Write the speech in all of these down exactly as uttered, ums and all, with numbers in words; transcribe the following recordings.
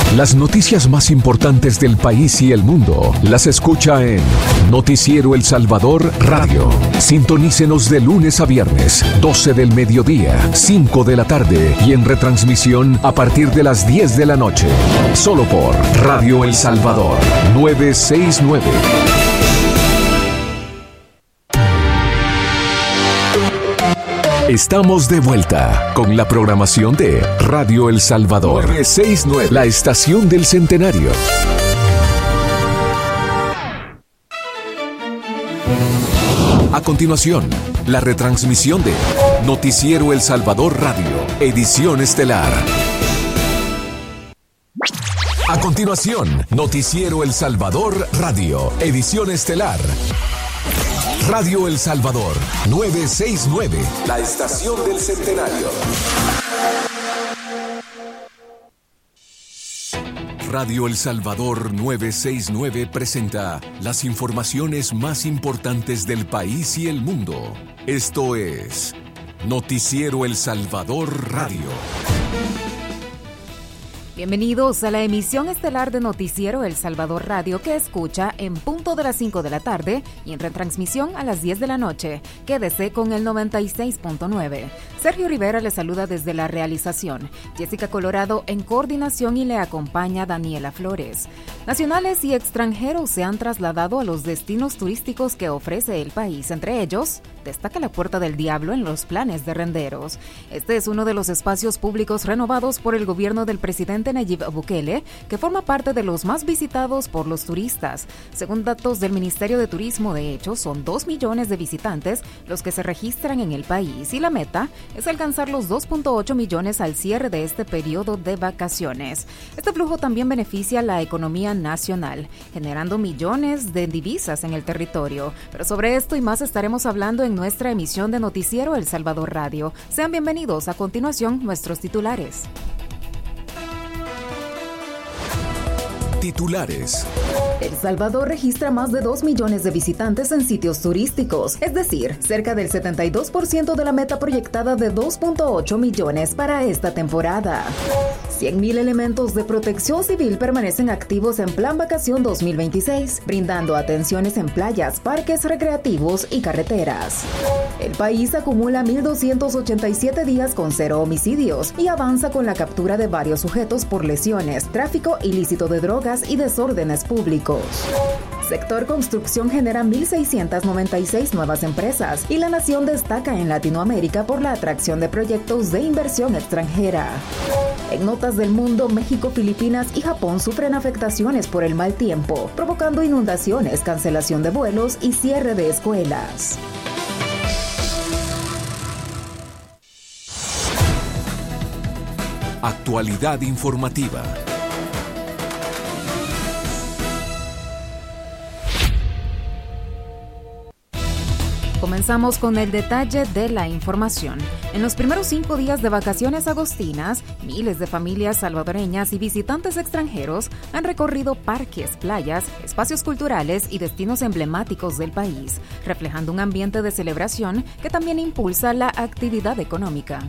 Las noticias más importantes del país y el mundo las escucha en Noticiero El Salvador Radio. Sintonícenos de lunes a viernes, doce del mediodía, cinco de la tarde y en retransmisión a partir de las diez de la noche. Solo por Radio El Salvador novecientos sesenta y nueve. Estamos de vuelta con la programación de Radio El Salvador novecientos sesenta y nueve, la estación del centenario. A continuación, la retransmisión de Noticiero El Salvador Radio, edición estelar. A continuación, Noticiero El Salvador Radio, edición estelar. Radio El Salvador novecientos sesenta y nueve, la estación del centenario. Radio El Salvador novecientos sesenta y nueve presenta las informaciones más importantes del país y el mundo. Esto es Noticiero El Salvador Radio. Bienvenidos a la emisión estelar de Noticiero El Salvador Radio, que escucha en punto de las cinco de la tarde y en retransmisión a las diez de la noche. Quédese con el noventa y seis punto nueve. Sergio Rivera le saluda desde la realización. Jessica Colorado en coordinación y le acompaña Daniela Flores. Nacionales y extranjeros se han trasladado a los destinos turísticos que ofrece el país. Entre ellos, destaca la Puerta del Diablo en los planes de Renderos. Este es uno de los espacios públicos renovados por el gobierno del presidente Nayib Bukele, que forma parte de los más visitados por los turistas. Según datos del Ministerio de Turismo, de hecho, son dos millones de visitantes los que se registran en el país y la meta es alcanzar los dos punto ocho millones al cierre de este periodo de vacaciones. Este flujo también beneficia a la economía nacional, generando millones de divisas en el territorio. Pero sobre esto y más estaremos hablando en nuestra emisión de Noticiero El Salvador Radio. Sean bienvenidos. A continuación, nuestros titulares. Titulares. El Salvador registra más de dos millones de visitantes en sitios turísticos, es decir, cerca del setenta y dos por ciento de la meta proyectada de dos punto ocho millones para esta temporada. cien mil elementos de protección civil permanecen activos en Plan Vacación dos mil veintiséis, brindando atenciones en playas, parques recreativos y carreteras. El país acumula mil doscientos ochenta y siete días con cero homicidios y avanza con la captura de varios sujetos por lesiones, tráfico ilícito de drogas y desórdenes públicos. Sector construcción genera mil seiscientas noventa y seis nuevas empresas y la nación destaca en Latinoamérica por la atracción de proyectos de inversión extranjera. En notas del mundo, México, Filipinas y Japón sufren afectaciones por el mal tiempo, provocando inundaciones, cancelación de vuelos y cierre de escuelas. Actualidad informativa. Comenzamos con el detalle de la información. En los primeros cinco días de vacaciones agostinas, miles de familias salvadoreñas y visitantes extranjeros han recorrido parques, playas, espacios culturales y destinos emblemáticos del país, reflejando un ambiente de celebración que también impulsa la actividad económica.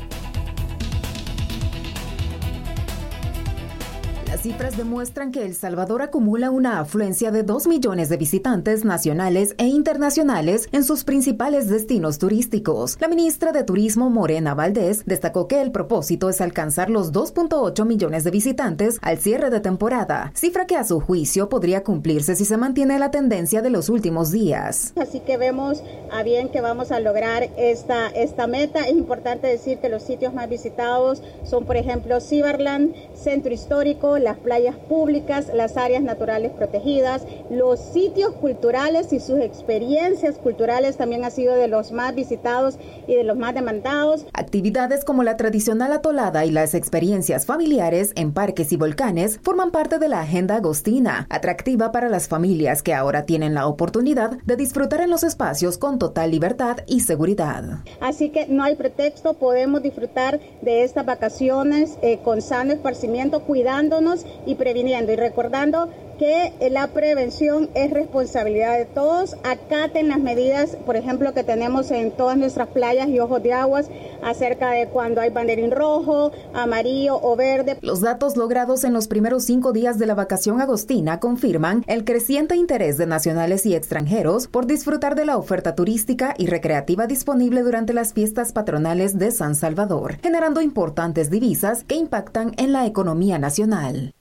Las cifras demuestran que El Salvador acumula una afluencia de dos millones de visitantes nacionales e internacionales en sus principales destinos turísticos. La ministra de Turismo, Morena Valdés, destacó que el propósito es alcanzar los dos punto ocho millones de visitantes al cierre de temporada, cifra que a su juicio podría cumplirse si se mantiene la tendencia de los últimos días. Así que vemos a bien que vamos a lograr esta, esta meta. Es importante decir que los sitios más visitados son, por ejemplo, Ciberland, Centro Histórico, las playas públicas, las áreas naturales protegidas, los sitios culturales y sus experiencias culturales también han sido de los más visitados y de los más demandados. Actividades como la tradicional atolada y las experiencias familiares en parques y volcanes forman parte de la agenda agostina, atractiva para las familias que ahora tienen la oportunidad de disfrutar en los espacios con total libertad y seguridad. Así que no hay pretexto, podemos disfrutar de estas vacaciones eh, con sano esparcimiento, cuidándonos y previniendo y recordando que la prevención es responsabilidad de todos. Acaten las medidas, por ejemplo, que tenemos en todas nuestras playas y ojos de aguas acerca de cuando hay banderín rojo, amarillo o verde. Los datos logrados en los primeros cinco días de la vacación agostina confirman el creciente interés de nacionales y extranjeros por disfrutar de la oferta turística y recreativa disponible durante las fiestas patronales de San Salvador, generando importantes divisas que impactan en la economía nacional.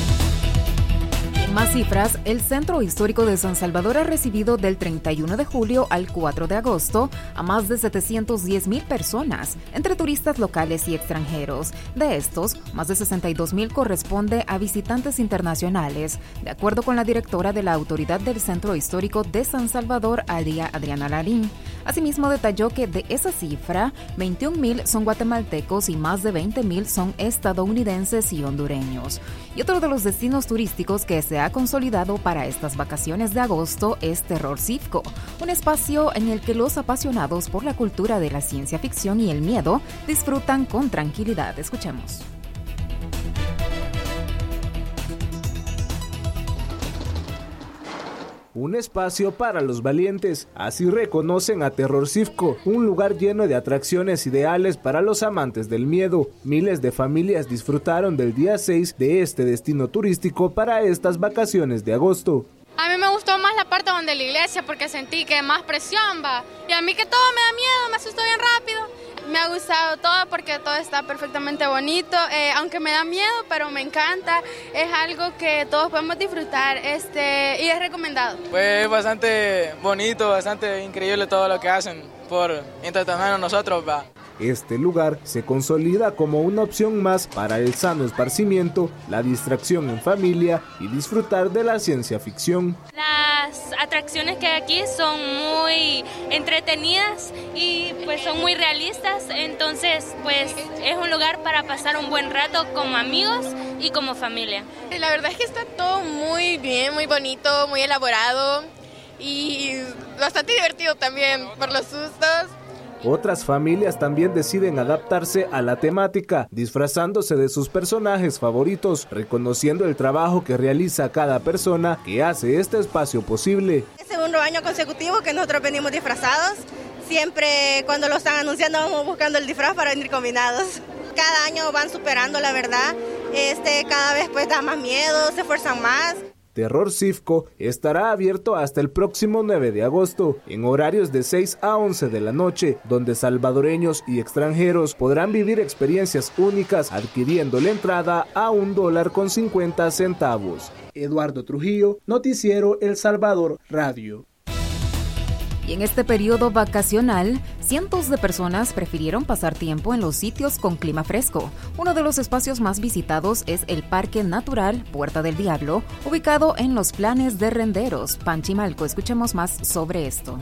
Más cifras, el Centro Histórico de San Salvador ha recibido del treinta y uno de julio al cuatro de agosto a más de setecientos diez mil personas, entre turistas locales y extranjeros. De estos, más de sesenta y dos mil corresponde a visitantes internacionales, de acuerdo con la directora de la Autoridad del Centro Histórico de San Salvador, Adia Adriana Larín. Asimismo, detalló que de esa cifra, veintiún mil son guatemaltecos y más de veinte mil son estadounidenses y hondureños. Y otro de los destinos turísticos que se ha consolidado para estas vacaciones de agosto es Terror Cifco, un espacio en el que los apasionados por la cultura de la ciencia ficción y el miedo disfrutan con tranquilidad. Escuchemos. Un espacio para los valientes, así reconocen a Terror Cifco, un lugar lleno de atracciones ideales para los amantes del miedo. Miles de familias disfrutaron del día seis de este destino turístico para estas vacaciones de agosto. A mí me gustó más la parte donde la iglesia porque sentí que más presión va, y a mí que todo me da miedo, me asustó bien rápido. Me ha gustado todo porque todo está perfectamente bonito, eh, aunque me da miedo, pero me encanta, es algo que todos podemos disfrutar este, y es recomendado. Pues bastante bonito, bastante increíble todo lo que hacen por entretenernos nosotros, va. Este lugar se consolida como una opción más para el sano esparcimiento, la distracción en familia y disfrutar de la ciencia ficción. Las atracciones que hay aquí son muy entretenidas y pues son muy realistas, entonces pues es un lugar para pasar un buen rato como amigos y como familia. La verdad es que está todo muy bien, muy bonito, muy elaborado y bastante divertido también por los sustos. Otras familias también deciden adaptarse a la temática, disfrazándose de sus personajes favoritos, reconociendo el trabajo que realiza cada persona que hace este espacio posible. Es el segundo año consecutivo que nosotros venimos disfrazados. Siempre cuando lo están anunciando vamos buscando el disfraz para venir combinados. Cada año van superando, la verdad. Este, cada vez pues da más miedo, se esfuerzan más. Terror Cifco estará abierto hasta el próximo nueve de agosto, en horarios de seis a once de la noche, donde salvadoreños y extranjeros podrán vivir experiencias únicas adquiriendo la entrada a un dólar con cincuenta centavos. Eduardo Trujillo, Noticiero El Salvador Radio. Y en este periodo vacacional, cientos de personas prefirieron pasar tiempo en los sitios con clima fresco. Uno de los espacios más visitados es el Parque Natural Puerta del Diablo, ubicado en los Planes de Renderos, Panchimalco. Escuchemos más sobre esto.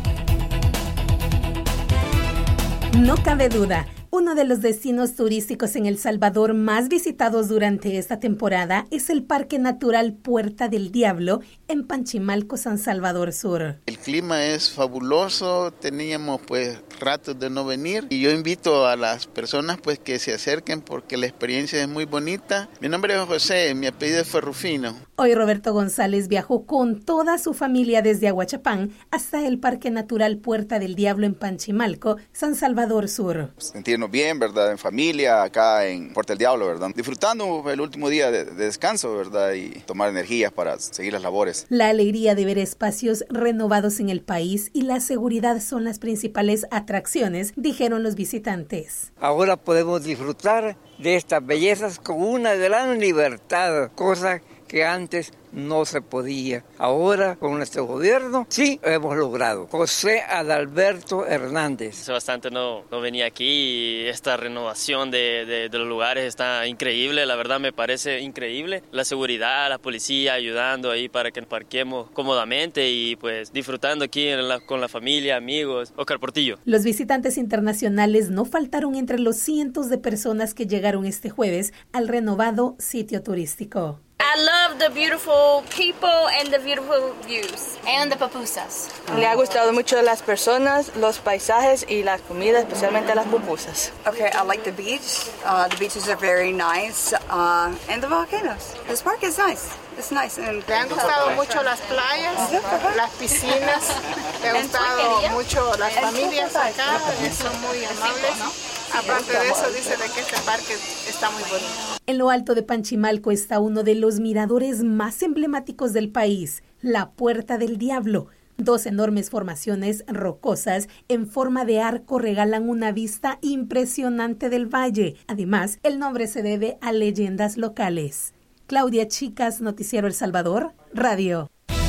No cabe duda, uno de los destinos turísticos en El Salvador más visitados durante esta temporada es el Parque Natural Puerta del Diablo en Panchimalco, San Salvador Sur. El clima es fabuloso, teníamos pues ratos de no venir y yo invito a las personas pues que se acerquen porque la experiencia es muy bonita. Mi nombre es José, mi apellido es Ferrufino. Hoy Roberto González viajó con toda su familia desde Aguachapán hasta el Parque Natural Puerta del Diablo en Panchimalco, San Salvador Sur. Sentirnos bien, ¿verdad? En familia, acá en Puerta del Diablo, ¿verdad? Disfrutando el último día de, de descanso, ¿verdad? Y tomar energías para seguir las labores. La alegría de ver espacios renovados en el país y la seguridad son las principales atracciones, dijeron los visitantes. Ahora podemos disfrutar de estas bellezas con una gran libertad, cosa que antes no se podía. Ahora, con nuestro gobierno, sí hemos logrado. José Adalberto Hernández. Hace bastante no, no venía aquí y esta renovación de, de, de los lugares está increíble. La verdad me parece increíble. La seguridad, la policía ayudando ahí para que parquemos cómodamente y pues disfrutando aquí en la, con la familia, amigos. Oscar Portillo. Los visitantes internacionales no faltaron entre los cientos de personas que llegaron este jueves al renovado sitio turístico. I love the beautiful people and the beautiful views. And the pupusas. Le ha gustado mucho las personas, los paisajes y la comida, especialmente las pupusas. Okay, I like the beach. Uh, the beaches are very nice. Uh, and the volcanoes. This park is nice. It's nice. And le han gustado mucho las playas, las piscinas. Le han gustado mucho las familias acá, son muy amables. Aparte de eso, dice de que este parque está muy bonito. En lo alto de Panchimalco está uno de los miradores más emblemáticos del país, la Puerta del Diablo. Dos enormes formaciones rocosas en forma de arco regalan una vista impresionante del valle. Además, el nombre se debe a leyendas locales. Claudia Chicas, Noticiero El Salvador, Radio.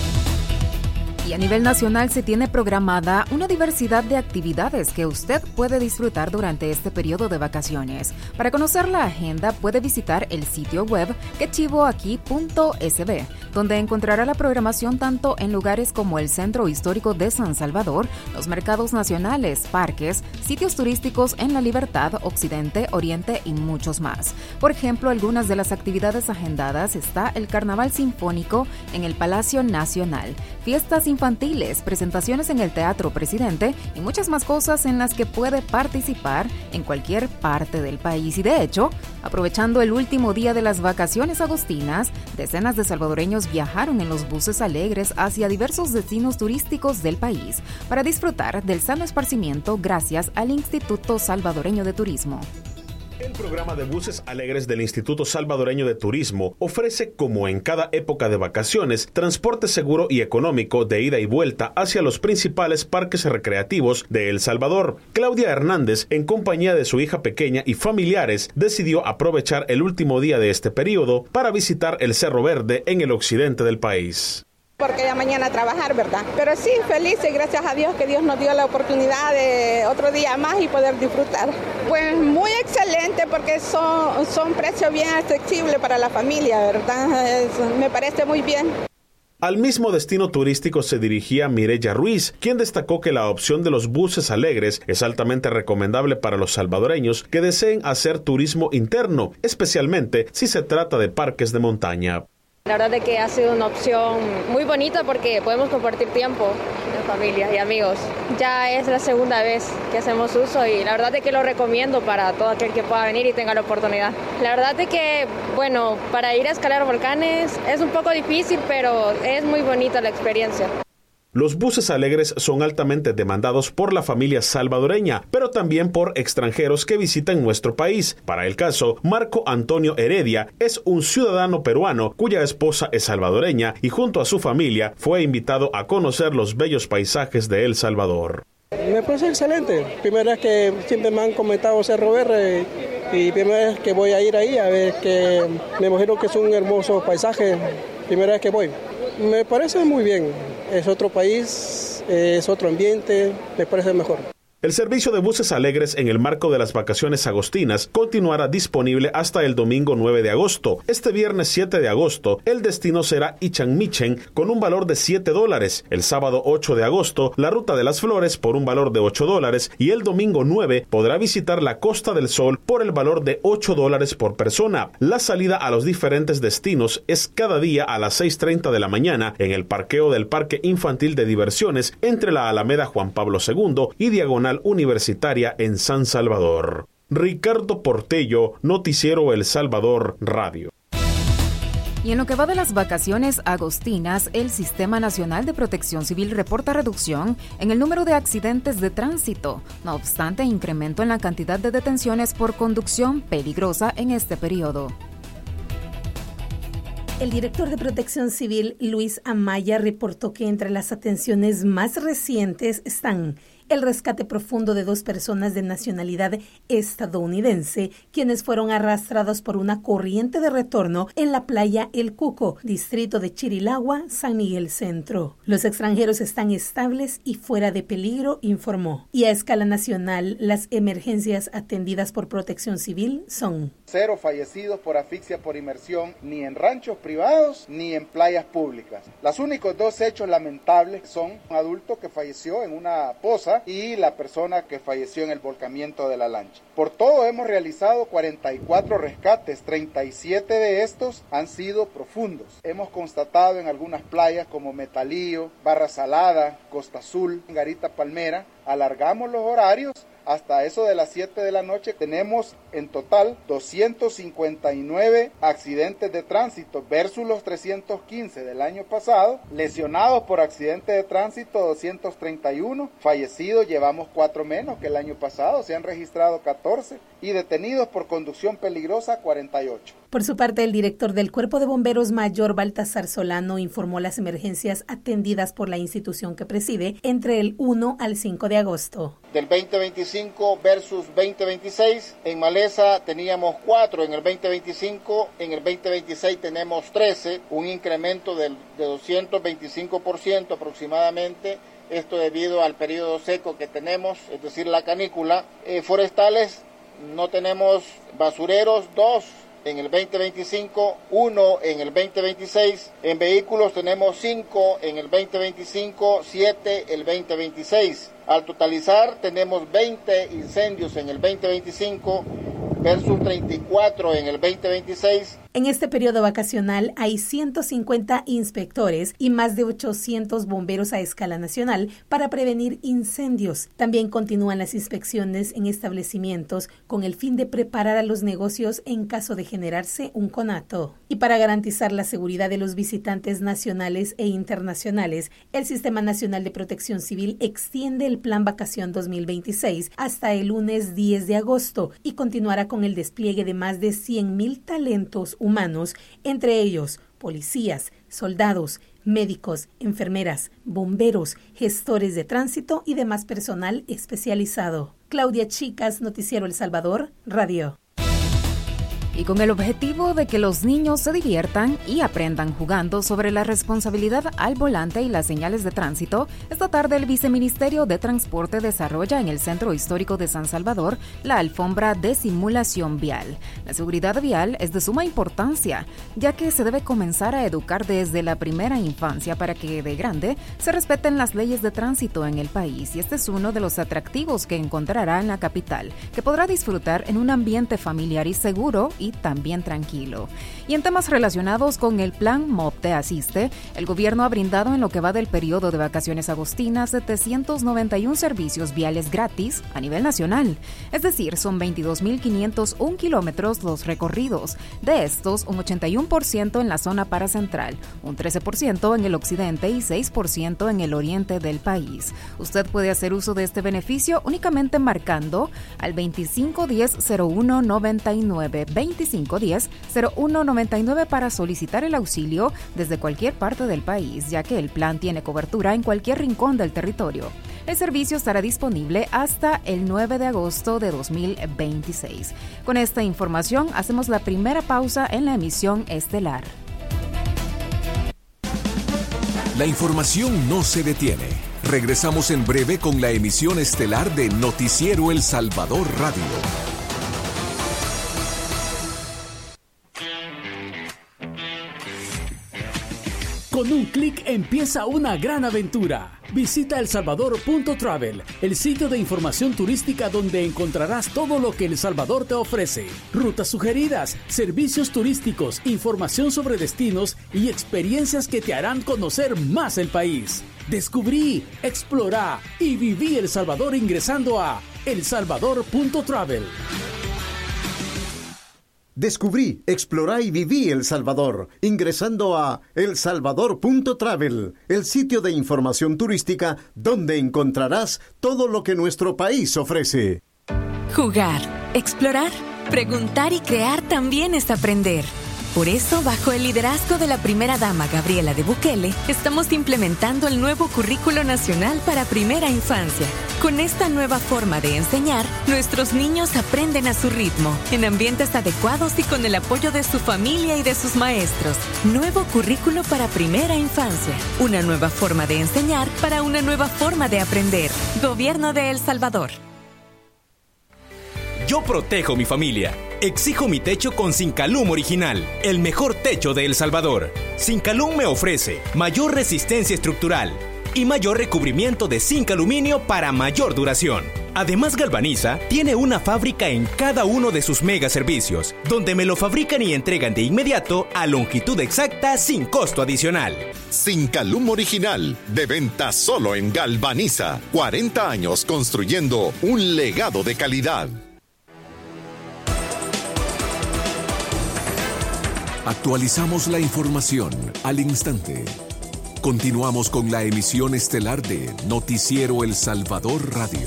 Y a nivel nacional se tiene programada una diversidad de actividades que usted puede disfrutar durante este periodo de vacaciones. Para conocer la agenda puede visitar el sitio web quechivoaqui punto s b, donde encontrará la programación tanto en lugares como el Centro Histórico de San Salvador, los mercados nacionales, parques, sitios turísticos en La Libertad, Occidente, Oriente y muchos más. Por ejemplo, algunas de las actividades agendadas está el Carnaval Sinfónico en el Palacio Nacional, fiestas infantiles, presentaciones en el Teatro Presidente y muchas más cosas en las que puede participar en cualquier parte del país. Y de hecho, aprovechando el último día de las vacaciones agostinas, decenas de salvadoreños viajaron en los buses alegres hacia diversos destinos turísticos del país para disfrutar del sano esparcimiento gracias al Instituto Salvadoreño de Turismo. El programa de buses alegres del Instituto Salvadoreño de Turismo ofrece, como en cada época de vacaciones, transporte seguro y económico de ida y vuelta hacia los principales parques recreativos de El Salvador. Claudia Hernández, en compañía de su hija pequeña y familiares, decidió aprovechar el último día de este periodo para visitar el Cerro Verde en el occidente del país. Porque ya mañana a trabajar, ¿verdad? Pero sí, felices, gracias a Dios que Dios nos dio la oportunidad de otro día más y poder disfrutar. Pues muy excelente porque son, son precios bien accesibles para la familia, ¿verdad? Es, me parece muy bien. Al mismo destino turístico se dirigía Mireya Ruiz, quien destacó que la opción de los buses alegres es altamente recomendable para los salvadoreños que deseen hacer turismo interno, especialmente si se trata de parques de montaña. La verdad es que ha sido una opción muy bonita porque podemos compartir tiempo en familia y amigos. Ya es la segunda vez que hacemos uso y la verdad es que lo recomiendo para todo aquel que pueda venir y tenga la oportunidad. La verdad es que, bueno, para ir a escalar volcanes es un poco difícil, pero es muy bonita la experiencia. Los buses alegres son altamente demandados por la familia salvadoreña, pero también por extranjeros que visitan nuestro país. Para el caso, Marco Antonio Heredia es un ciudadano peruano cuya esposa es salvadoreña y junto a su familia fue invitado a conocer los bellos paisajes de El Salvador. Me parece excelente. Primera vez que siempre me han comentado Cerro Verde y primera vez que voy a ir ahí a ver que me imagino que es un hermoso paisaje. Primera vez que voy. Me parece muy bien. Es otro país, es otro ambiente, me parece mejor. El servicio de buses alegres en el marco de las vacaciones agostinas continuará disponible hasta el domingo nueve de agosto. Este viernes siete de agosto, el destino será Ichanmichen con un valor de siete dólares. El sábado ocho de agosto, la Ruta de las Flores por un valor de ocho dólares y el domingo nueve podrá visitar la Costa del Sol por el valor de ocho dólares por persona. La salida a los diferentes destinos es cada día a las seis treinta de la mañana en el parqueo del Parque Infantil de Diversiones entre la Alameda Juan Pablo segundo y Diagonal Universitaria en San Salvador. Ricardo Portello, Noticiero El Salvador, Radio. Y en lo que va de las vacaciones agostinas, el Sistema Nacional de Protección Civil reporta reducción en el número de accidentes de tránsito. No obstante, incremento en la cantidad de detenciones por conducción peligrosa en este periodo. El director de Protección Civil, Luis Amaya, reportó que entre las atenciones más recientes están el rescate profundo de dos personas de nacionalidad estadounidense, quienes fueron arrastrados por una corriente de retorno en la playa El Cuco, distrito de Chirilagua, San Miguel Centro. Los extranjeros están estables y fuera de peligro, informó. Y a escala nacional, las emergencias atendidas por Protección Civil son Cero fallecidos por asfixia por inmersión, ni en ranchos privados, ni en playas públicas. Los únicos dos hechos lamentables son un adulto que falleció en una poza y la persona que falleció en el volcamiento de la lancha. Por todo hemos realizado cuarenta y cuatro rescates, treinta y siete de estos han sido profundos. Hemos constatado en algunas playas como Metalío, Barra Salada, Costa Azul, Garita Palmera. Alargamos los horarios hasta eso de las siete de la noche. Tenemos en total doscientos cincuenta y nueve accidentes de tránsito versus los trescientos quince del año pasado. Lesionados por accidente de tránsito doscientos treinta y uno. Fallecidos llevamos cuatro menos que el año pasado, se han registrado catorce. Y detenidos por conducción peligrosa cuarenta y ocho. Por su parte, el director del Cuerpo de Bomberos Mayor Baltasar Solano informó las emergencias atendidas por la institución que preside entre el uno al cinco de agosto. Del veinte veinticinco versus veinte veintiséis, en Maleza teníamos cuatro en el veinte veinticinco, en el veinte veintiséis tenemos trece, un incremento del, de doscientos veinticinco por ciento aproximadamente. Esto debido al periodo seco que tenemos, es decir, la canícula. Eh, forestales no tenemos basureros, dos en el veinte veinticinco, uno en el veinte veintiséis. En vehículos tenemos cinco en el veinte veinticinco, siete el veinte veintiséis. Al totalizar tenemos veinte incendios en el veinte veinticinco versus treinta y cuatro en el veinte veintiséis. En este periodo vacacional hay ciento cincuenta inspectores y más de ochocientos bomberos a escala nacional para prevenir incendios. También continúan las inspecciones en establecimientos con el fin de preparar a los negocios en caso de generarse un conato. Y para garantizar la seguridad de los visitantes nacionales e internacionales, el Sistema Nacional de Protección Civil extiende el Plan Vacación dos mil veintiséis hasta el lunes diez de agosto y continuará con el despliegue de más de cien mil talentos humanos, entre ellos policías, soldados, médicos, enfermeras, bomberos, gestores de tránsito y demás personal especializado. Claudia Chicas, Noticiero El Salvador, Radio. Y con el objetivo de que los niños se diviertan y aprendan jugando sobre la responsabilidad al volante y las señales de tránsito, esta tarde el Viceministerio de Transporte desarrolla en el Centro Histórico de San Salvador la alfombra de simulación vial. La seguridad vial es de suma importancia, ya que se debe comenzar a educar desde la primera infancia para que de grande se respeten las leyes de tránsito en el país. Y este es uno de los atractivos que encontrará en la capital, que podrá disfrutar en un ambiente familiar y seguro y también tranquilo. Y en temas relacionados con el plan M O P Te Asiste, el gobierno ha brindado en lo que va del periodo de vacaciones agostinas setecientos noventa y uno servicios viales gratis a nivel nacional. Es decir, son veintidós mil quinientos uno kilómetros los recorridos. De estos, un ochenta y uno por ciento en la zona paracentral, un trece por ciento en el occidente y seis por ciento en el oriente del país. Usted puede hacer uso de este beneficio únicamente marcando al veinticinco diez cero uno noventa y nueve, veinticinco diez cero uno noventa y nueve para solicitar el auxilio desde cualquier parte del país, ya que el plan tiene cobertura en cualquier rincón del territorio. El servicio estará disponible hasta el nueve de agosto de dos mil veintiséis. Con esta información hacemos la primera pausa en la emisión estelar. La información no se detiene. Regresamos en breve con la emisión estelar de Noticiero El Salvador Radio. Con un clic empieza una gran aventura. Visita el salvador punto travel, el sitio de información turística donde encontrarás todo lo que El Salvador te ofrece. Rutas sugeridas, servicios turísticos, información sobre destinos y experiencias que te harán conocer más el país. Descubrí, explorá y viví El Salvador ingresando a el salvador punto travel. Descubrí, explorá y viví El Salvador, ingresando a el salvador punto travel, el sitio de información turística donde encontrarás todo lo que nuestro país ofrece. Jugar, explorar, preguntar y crear también es aprender. Por eso, bajo el liderazgo de la primera dama Gabriela de Bukele, estamos implementando el nuevo Currículo Nacional para Primera Infancia. Con esta nueva forma de enseñar, nuestros niños aprenden a su ritmo, en ambientes adecuados y con el apoyo de su familia y de sus maestros. Nuevo Currículo para Primera Infancia. Una nueva forma de enseñar para una nueva forma de aprender. Gobierno de El Salvador. Yo protejo mi familia. Exijo mi techo con Sincalum Original, el mejor techo de El Salvador. Sincalum me ofrece mayor resistencia estructural y mayor recubrimiento de zinc aluminio para mayor duración. Además, Galvaniza tiene una fábrica en cada uno de sus mega servicios, donde me lo fabrican y entregan de inmediato a longitud exacta sin costo adicional. Sincalum Original, de venta solo en Galvaniza. cuarenta años construyendo un legado de calidad. Actualizamos la información al instante. Continuamos con la emisión estelar de Noticiero El Salvador Radio.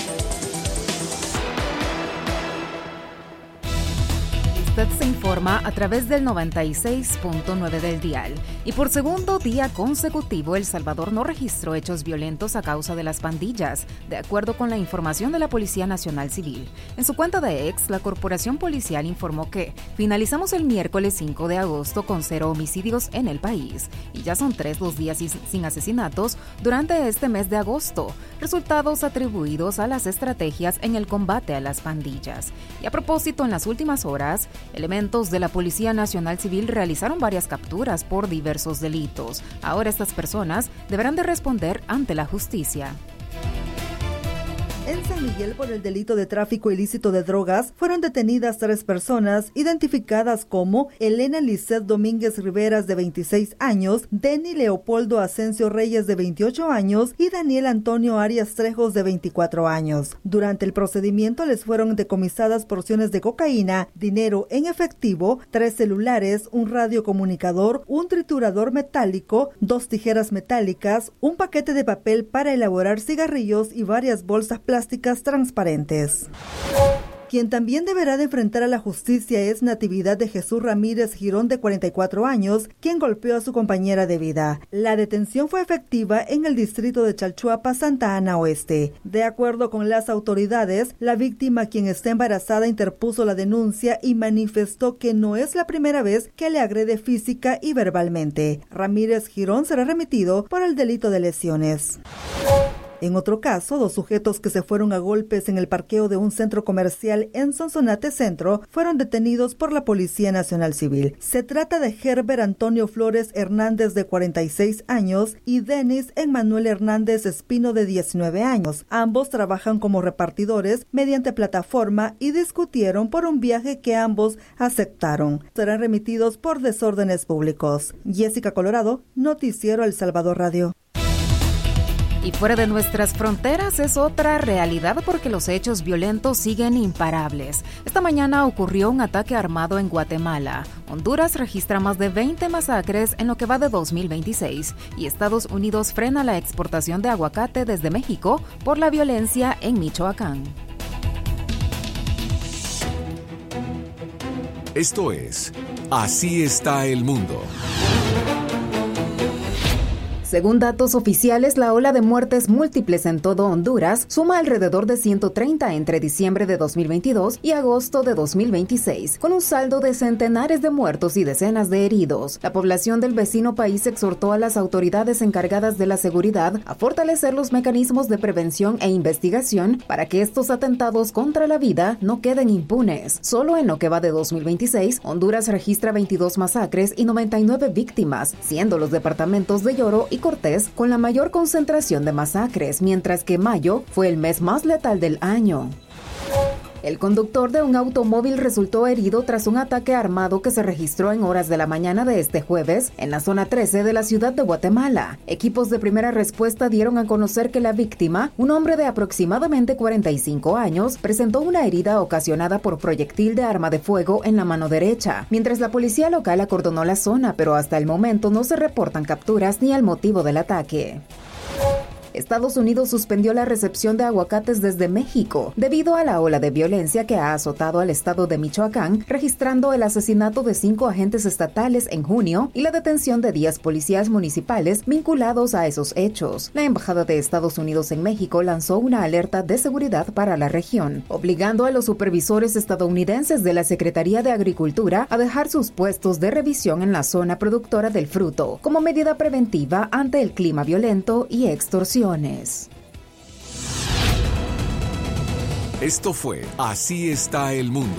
Usted se informa a través del noventa y seis punto nueve del dial. Y por segundo día consecutivo, El Salvador no registró hechos violentos a causa de las pandillas, de acuerdo con la información de la Policía Nacional Civil. En su cuenta de ex, la Corporación Policial informó que finalizamos el miércoles cinco de agosto con cero homicidios en el país. Y ya son tres los días sin asesinatos durante este mes de agosto, resultados atribuidos a las estrategias en el combate a las pandillas. Y a propósito, en las últimas horas, elementos de la Policía Nacional Civil realizaron varias capturas por diversos delitos. Ahora estas personas deberán de responder ante la justicia. En San Miguel, por el delito de tráfico ilícito de drogas, fueron detenidas tres personas identificadas como Elena Lisset Domínguez Riveras, de veintiséis años, Denny Leopoldo Asensio Reyes, de veintiocho años, y Daniel Antonio Arias Trejos, de veinticuatro años. Durante el procedimiento les fueron decomisadas porciones de cocaína, dinero en efectivo, tres celulares, un radiocomunicador, un triturador metálico, dos tijeras metálicas, un paquete de papel para elaborar cigarrillos y varias bolsas plásticas plásticas transparentes. Quien también deberá de enfrentar a la justicia es Natividad de Jesús Ramírez Girón, de cuarenta y cuatro años, quien golpeó a su compañera de vida. La detención fue efectiva en el distrito de Chalchuapa, Santa Ana Oeste. De acuerdo con las autoridades, la víctima, quien está embarazada, interpuso la denuncia y manifestó que no es la primera vez que le agrede física y verbalmente. Ramírez Girón será remitido por el delito de lesiones. En otro caso, dos sujetos que se fueron a golpes en el parqueo de un centro comercial en Sonsonate Centro fueron detenidos por la Policía Nacional Civil. Se trata de Herbert Antonio Flores Hernández, de cuarenta y seis años, y Denis Emmanuel Hernández Espino, de diecinueve años. Ambos trabajan como repartidores mediante plataforma y discutieron por un viaje que ambos aceptaron. Serán remitidos por desórdenes públicos. Jessica Colorado, Noticiero El Salvador Radio. Y fuera de nuestras fronteras es otra realidad, porque los hechos violentos siguen imparables. Esta mañana ocurrió un ataque armado en Guatemala. Honduras registra más de veinte masacres en lo que va de dos mil veintiséis y Estados Unidos frena la exportación de aguacate desde México por la violencia en Michoacán. Esto es Así está el mundo. Según datos oficiales, la ola de muertes múltiples en todo Honduras suma alrededor de ciento treinta entre diciembre de dos mil veintidós y agosto de dos mil veintiséis, con un saldo de centenares de muertos y decenas de heridos. La población del vecino país exhortó a las autoridades encargadas de la seguridad a fortalecer los mecanismos de prevención e investigación para que estos atentados contra la vida no queden impunes. Solo en lo que va de dos mil veintiséis, Honduras registra veintidós masacres y noventa y nueve víctimas, siendo los departamentos de Lloro y Cortés con la mayor concentración de masacres, mientras que mayo fue el mes más letal del año. El conductor de un automóvil resultó herido tras un ataque armado que se registró en horas de la mañana de este jueves en la zona trece de la ciudad de Guatemala. Equipos de primera respuesta dieron a conocer que la víctima, un hombre de aproximadamente cuarenta y cinco años, presentó una herida ocasionada por proyectil de arma de fuego en la mano derecha, mientras la policía local acordonó la zona, pero hasta el momento no se reportan capturas ni el motivo del ataque. Estados Unidos suspendió la recepción de aguacates desde México debido a la ola de violencia que ha azotado al estado de Michoacán, registrando el asesinato de cinco agentes estatales en junio y la detención de diez policías municipales vinculados a esos hechos. La Embajada de Estados Unidos en México lanzó una alerta de seguridad para la región, obligando a los supervisores estadounidenses de la Secretaría de Agricultura a dejar sus puestos de revisión en la zona productora del fruto, como medida preventiva ante el clima violento y extorsión. Esto fue Así está el mundo.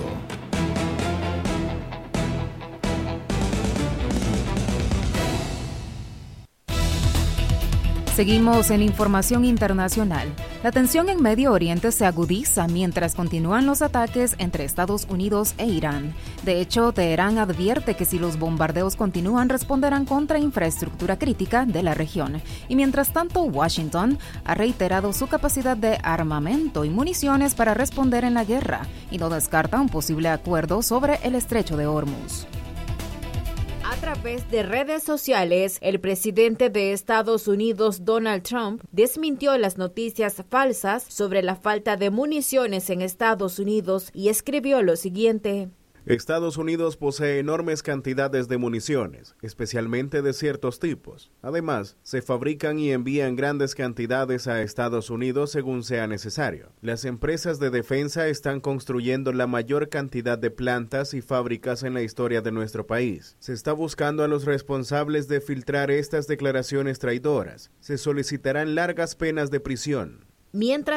Seguimos en información internacional. La tensión en Medio Oriente se agudiza mientras continúan los ataques entre Estados Unidos e Irán. De hecho, Teherán advierte que si los bombardeos continúan, responderán contra infraestructura crítica de la región. Y mientras tanto, Washington ha reiterado su capacidad de armamento y municiones para responder en la guerra y no descarta un posible acuerdo sobre el estrecho de Hormuz. A través de redes sociales, el presidente de Estados Unidos, Donald Trump, desmintió las noticias falsas sobre la falta de municiones en Estados Unidos y escribió lo siguiente. Estados Unidos posee enormes cantidades de municiones, especialmente de ciertos tipos. Además, se fabrican y envían grandes cantidades a Estados Unidos según sea necesario. Las empresas de defensa están construyendo la mayor cantidad de plantas y fábricas en la historia de nuestro país. Se está buscando a los responsables de filtrar estas declaraciones traidoras. Se solicitarán largas penas de prisión. Mientras